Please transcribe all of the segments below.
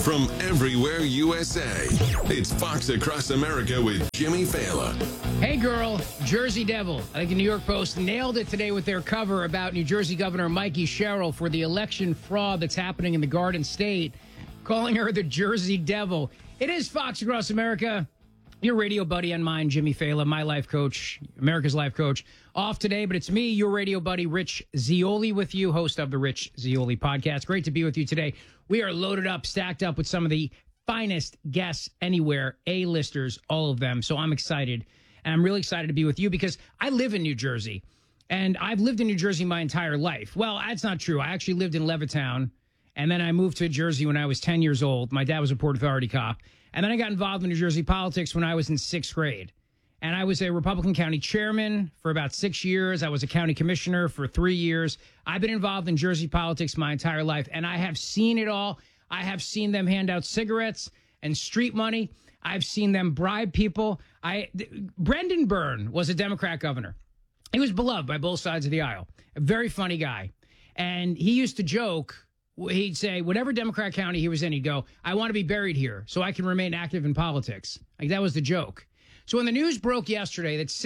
from everywhere USA. It's Fox Across America with Jimmy Fallon. Hey girl, Jersey Devil. I think the New York Post nailed it today with their cover about New Jersey Governor Mikey Sherrill for the election fraud that's happening in the Garden State, calling her the Jersey Devil. It is Fox Across America. Your radio buddy and mine, Jimmy Fallon, my life coach, America's life coach, off today. But it's me, your radio buddy, Rich Zeoli, with you, host of the Rich Zeoli podcast. Great to be with you today. We are loaded up, stacked up with some of the finest guests anywhere, A-listers, all of them. So I'm excited. And I'm really excited to be with you because I live in New Jersey. And I've lived in New Jersey my entire life. Well, that's not true. I actually lived in Levittown. And then I moved to Jersey when I was 10 years old. My dad was a Port Authority cop. And then I got involved in New Jersey politics when I was in sixth grade. And I was a Republican county chairman for about 6 years. I was a county commissioner for 3 years. I've been involved in Jersey politics my entire life, and I have seen it all. I have seen them hand out cigarettes and street money. I've seen them bribe people. Brendan Byrne was a Democrat governor. He was beloved by both sides of the aisle. A very funny guy. And he used to joke. He'd say, whatever Democrat county he was in, he'd go, I want to be buried here so I can remain active in politics. Like, that was the joke. So when the news broke yesterday that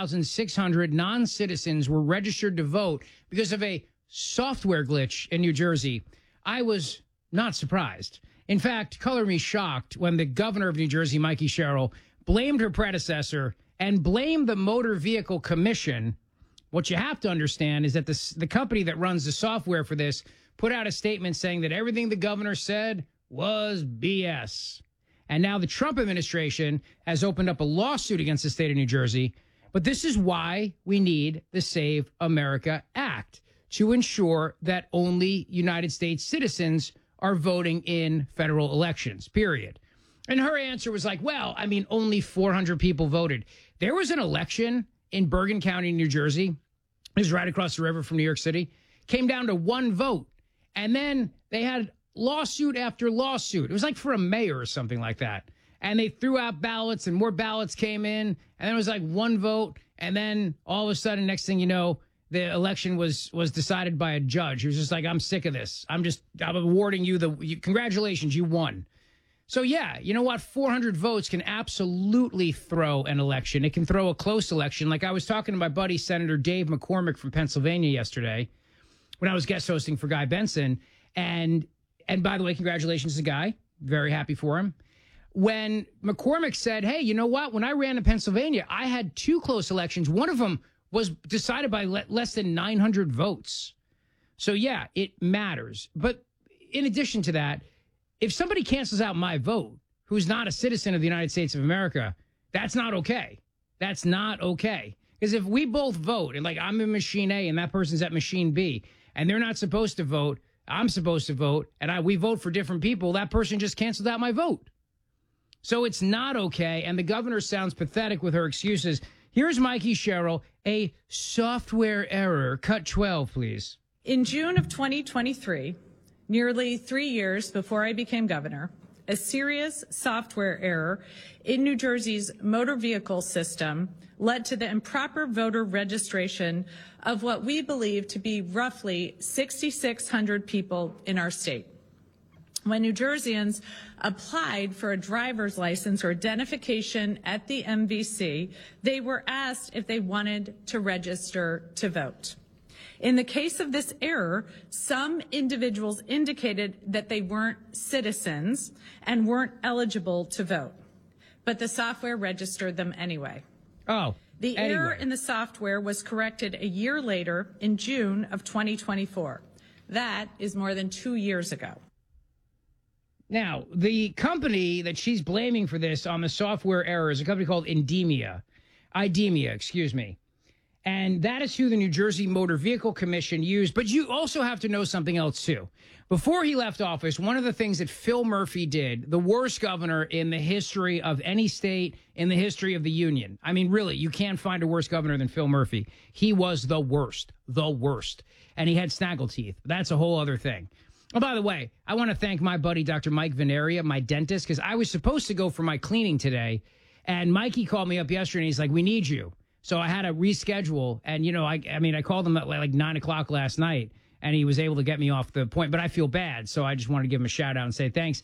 6,600 non-citizens were registered to vote because of a software glitch in New Jersey, I was not surprised. In fact, color me shocked when the governor of New Jersey, Mikey Sherrill, blamed her predecessor and blamed the Motor Vehicle Commission. What you have to understand is that the company that runs the software for this put out a statement saying that everything the governor said was BS. And now the Trump administration has opened up a lawsuit against the state of New Jersey. But this is why we need the Save America Act, to ensure that only United States citizens are voting in federal elections, period. And her answer was like, well, I mean, only 400 people voted. There was an election in Bergen County, New Jersey. It was right across the river from New York City. Came down to one vote. And then they had lawsuit after lawsuit. It was like for a mayor or something like that. And they threw out ballots and more ballots came in. And then it was like one vote. And then all of a sudden, next thing you know, the election was decided by a judge. He was just like, I'm sick of this. I'm awarding you congratulations, you won. So, yeah, you know what? 400 votes can absolutely throw an election. It can throw a close election. Like I was talking to my buddy, Senator Dave McCormick from Pennsylvania yesterday, when I was guest hosting for Guy Benson. And by the way, congratulations to Guy. Very happy for him. When McCormick said, hey, you know what? When I ran in Pennsylvania, I had two close elections. One of them was decided by less than 900 votes. So, yeah, it matters. But in addition to that, if somebody cancels out my vote who's not a citizen of the United States of America, that's not okay. That's not okay. Because if we both vote, and like I'm in machine A and that person's at machine B, and they're not supposed to vote, I'm supposed to vote, and we vote for different people, that person just canceled out my vote. So it's not okay, and the governor sounds pathetic with her excuses. Here's Mikey Sherrill, a software error. Cut 12, please. In June of 2023, nearly 3 years before I became governor, a serious software error in New Jersey's motor vehicle system led to the improper voter registration of what we believe to be roughly 6,600 people in our state. When New Jerseyans applied for a driver's license or identification at the MVC, they were asked if they wanted to register to vote. In the case of this error, some individuals indicated that they weren't citizens and weren't eligible to vote, but the software registered them anyway. The error in the software was corrected a year later in June of 2024. That is more than 2 years ago. Now, the company that she's blaming for this on the software error is a company called IDEMIA, excuse me. And that is who the New Jersey Motor Vehicle Commission used. But you also have to know something else, too. Before he left office, one of the things that Phil Murphy did, the worst governor in the history of any state, in the history of the union. I mean, really, you can't find a worse governor than Phil Murphy. He was the worst. And he had snaggle teeth. That's a whole other thing. Oh, by the way, I want to thank my buddy, Dr. Mike Veneria, my dentist, because I was supposed to go for my cleaning today. And Mikey called me up yesterday, and he's like, we need you. So I had to reschedule. And, you know, I called him at like 9 o'clock last night, and he was able to get me off the point. But I feel bad, so I just wanted to give him a shout out and say thanks.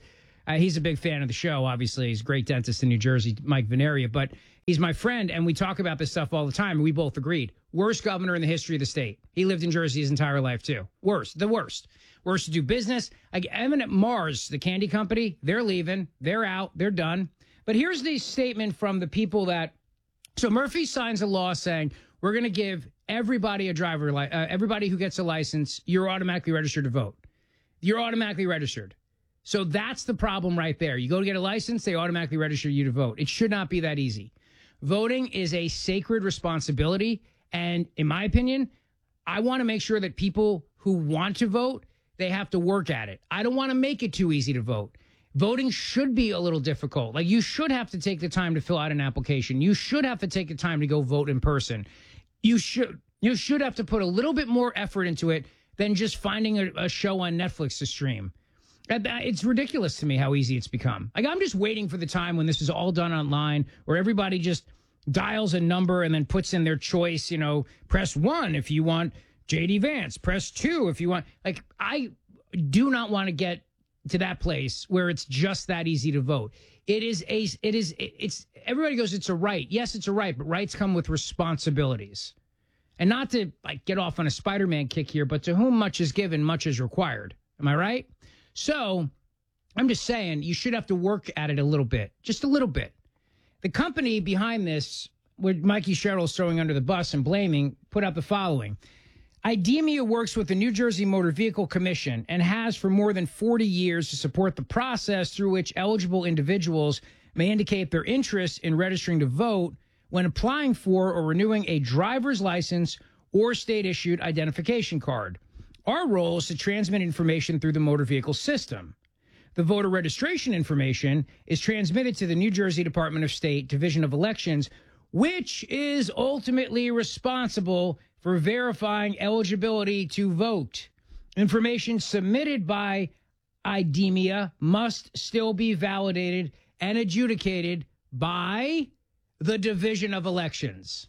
He's a big fan of the show, obviously. He's a great dentist in New Jersey, Mike Veneria. But he's my friend, and we talk about this stuff all the time. And we both agreed. Worst governor in the history of the state. He lived in Jersey his entire life, too. The worst. Worst to do business. Like Eminent Mars, the candy company, they're leaving. They're out. They're done. But here's the statement from the people that... So Murphy signs a law saying, we're going to give everybody everybody who gets a license, you're automatically registered to vote. You're automatically registered. So that's the problem right there. You go to get a license, they automatically register you to vote. It should not be that easy. Voting is a sacred responsibility. And in my opinion, I want to make sure that people who want to vote, they have to work at it. I don't want to make it too easy to vote. Voting should be a little difficult. Like, you should have to take the time to fill out an application. You should have to take the time to go vote in person. You should have to put a little bit more effort into it than just finding a show on Netflix to stream. It's ridiculous to me how easy it's become. Like, I'm just waiting for the time when this is all done online, where everybody just dials a number and then puts in their choice. Press 1 if you want J.D. Vance. Press 2 if you want. Like, I do not want to get to that place where it's just that easy to vote. It's everybody goes, it's a right. Yes, it's a right, but rights come with responsibilities. And not to get off on a Spider-Man kick here, but to whom much is given, much is required. Am I right? So I'm just saying you should have to work at it a little bit, just a little bit. The company behind this, what Mikey Sherrill is throwing under the bus and blaming, put out the following. IDEMIA works with the New Jersey Motor Vehicle Commission and has for more than 40 years to support the process through which eligible individuals may indicate their interest in registering to vote when applying for or renewing a driver's license or state-issued identification card. Our role is to transmit information through the motor vehicle system. The voter registration information is transmitted to the New Jersey Department of State Division of Elections, which is ultimately responsible for verifying eligibility to vote. Information submitted by IDEMIA must still be validated and adjudicated by the Division of Elections.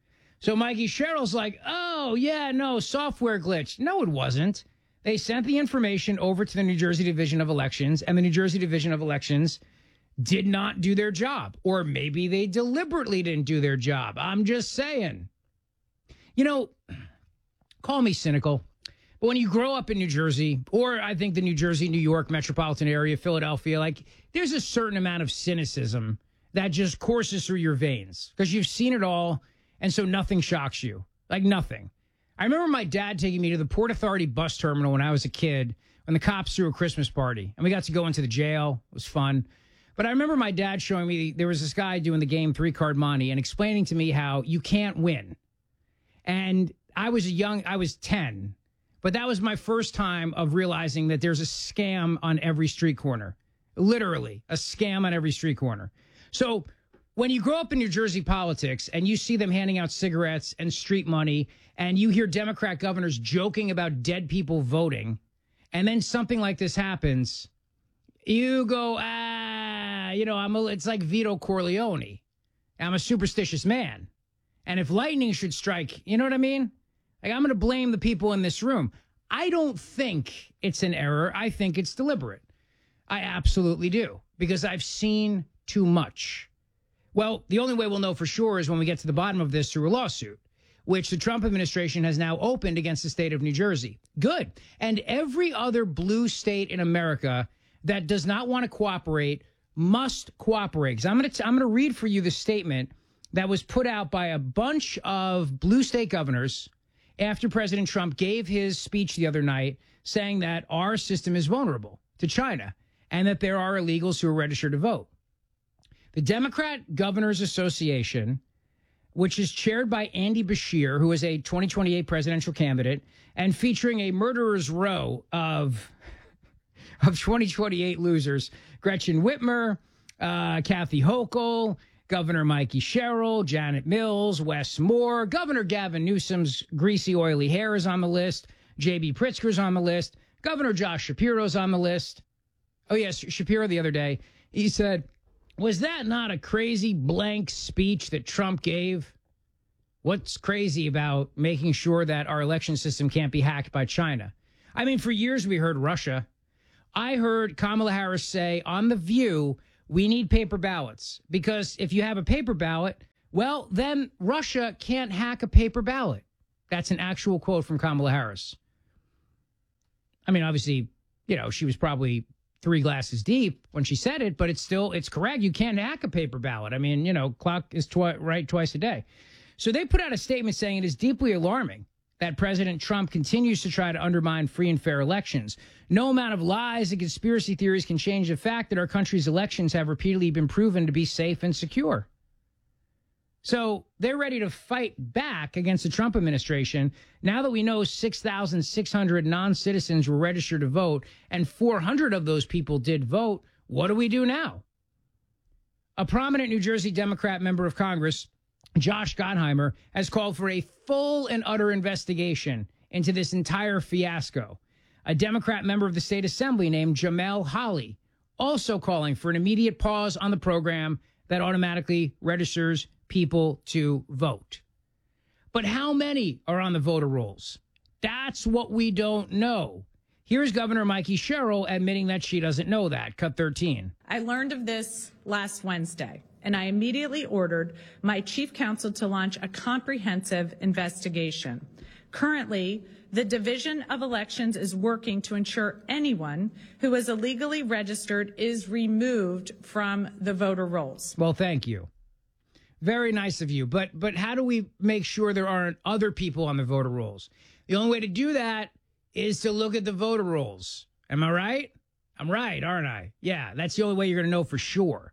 So Mikey Sherrill's like, oh, yeah, no, software glitch. No, it wasn't. They sent the information over to the New Jersey Division of Elections, and the New Jersey Division of Elections did not do their job. Or maybe they deliberately didn't do their job. I'm just saying. Call me cynical, but when you grow up in New Jersey, or I think the New Jersey, New York metropolitan area, Philadelphia, there's a certain amount of cynicism that just courses through your veins because you've seen it all, and so nothing shocks you. Nothing. I remember my dad taking me to the Port Authority bus terminal when I was a kid when the cops threw a Christmas party, and we got to go into the jail. It was fun. But I remember my dad showing me there was this guy doing the game 3-card money and explaining to me how you can't win. And I was 10, but that was my first time of realizing that there's a scam on every street corner. Literally, a scam on every street corner. So when you grow up in New Jersey politics and you see them handing out cigarettes and street money, and you hear Democrat governors joking about dead people voting, and then something like this happens, you go, it's like Vito Corleone. I'm a superstitious man. And if lightning should strike, you know what I mean? I'm going to blame the people in this room. I don't think it's an error. I think it's deliberate. I absolutely do, because I've seen too much. Well, the only way we'll know for sure is when we get to the bottom of this through a lawsuit, which the Trump administration has now opened against the state of New Jersey. Good. And every other blue state in America that does not want to cooperate must cooperate. Because I'm going to read for you the statement that was put out by a bunch of blue state governors after President Trump gave his speech the other night saying that our system is vulnerable to China and that there are illegals who are registered to vote. The Democrat Governors Association, which is chaired by Andy Beshear, who is a 2028 presidential candidate, and featuring a murderer's row of 2028 losers, Gretchen Whitmer, Kathy Hochul, Governor Mikey Sherrill, Janet Mills, Wes Moore, Governor Gavin Newsom's greasy, oily hair is on the list. J.B. Pritzker's on the list. Governor Josh Shapiro's on the list. Oh, yes, Shapiro the other day, he said, was that not a crazy blank speech that Trump gave? What's crazy about making sure that our election system can't be hacked by China? I mean, for years we heard Russia. I heard Kamala Harris say on The View, we need paper ballots because if you have a paper ballot, well, then Russia can't hack a paper ballot. That's an actual quote from Kamala Harris. I mean, obviously, she was probably 3 glasses deep when she said it, but it's correct. You can't hack a paper ballot. I mean, clock is right twice a day. So they put out a statement saying it is deeply alarming that President Trump continues to try to undermine free and fair elections. No amount of lies and conspiracy theories can change the fact that our country's elections have repeatedly been proven to be safe and secure. So they're ready to fight back against the Trump administration. Now that we know 6,600 non-citizens were registered to vote and 400 of those people did vote, what do we do now? A prominent New Jersey Democrat member of Congress, Josh Gottheimer, has called for a full and utter investigation into this entire fiasco. A Democrat member of the state assembly named Jamel Holly also calling for an immediate pause on the program that automatically registers people to vote. But how many are on the voter rolls? That's what we don't know. Here's Governor Mikey Sherrill admitting that she doesn't know that. Cut 13. I learned of this last Wednesday, and I immediately ordered my chief counsel to launch a comprehensive investigation. Currently, the Division of Elections is working to ensure anyone who is illegally registered is removed from the voter rolls. Well, thank you. Very nice of you. But how do we make sure there aren't other people on the voter rolls? The only way to do that is to look at the voter rolls. Am I right? I'm right, aren't I? Yeah, that's the only way you're going to know for sure.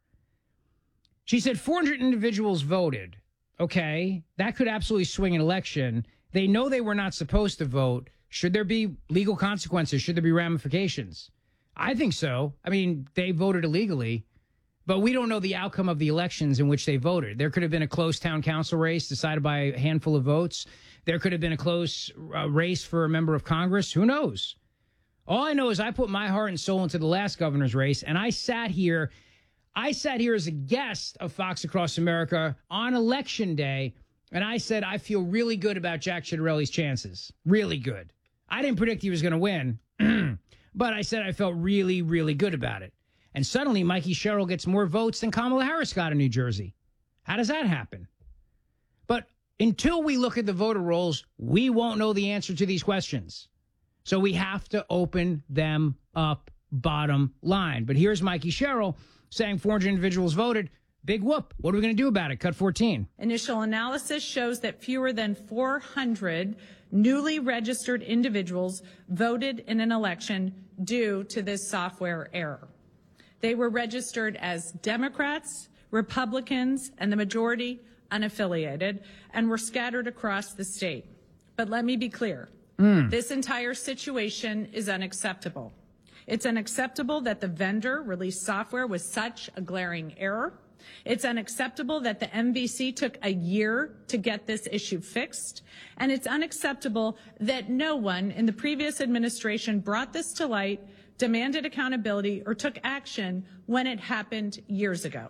She said 400 individuals voted. Okay, that could absolutely swing an election. They know they were not supposed to vote. Should there be legal consequences? Should there be ramifications? I think so. I mean, they voted illegally. But we don't know the outcome of the elections in which they voted. There could have been a close town council race decided by a handful of votes. There could have been a close race for a member of Congress. Who knows? All I know is I put my heart and soul into the last governor's race, and I sat here as a guest of Fox Across America on Election Day, and I said I feel really good about Jack Ciattarelli's chances. Really good. I didn't predict he was going to win, but I said I felt really, really good about it. And suddenly, Mikey Sherrill gets more votes than Kamala Harris got in New Jersey. How does that happen? But until we look at the voter rolls, we won't know the answer to these questions. So we have to open them up, bottom line. But here's Mikey Sherrill saying 400 individuals voted. Big whoop. What are we going to do about it? Cut 14. Initial analysis shows that fewer than 400 newly registered individuals voted in an election due to this software error. They were registered as Democrats, Republicans, and the majority unaffiliated, and were scattered across the state. But let me be clear. This entire situation is unacceptable. It's unacceptable that the vendor released software with such a glaring error. It's unacceptable that the MVC took a year to get this issue fixed. And it's unacceptable that no one in the previous administration brought this to light, demanded accountability, or took action when it happened years ago.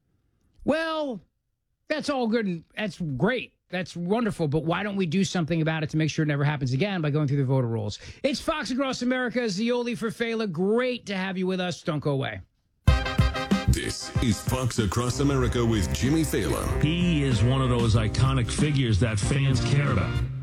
Well, that's all good and that's great. That's wonderful. But why don't we do something about it to make sure it never happens again by going through the voter rolls? It's Fox Across America, Zioli for Fela. Great to have you with us. Don't go away. This is Fox Across America with Jimmy Fallon. He is one of those iconic figures that fans care about.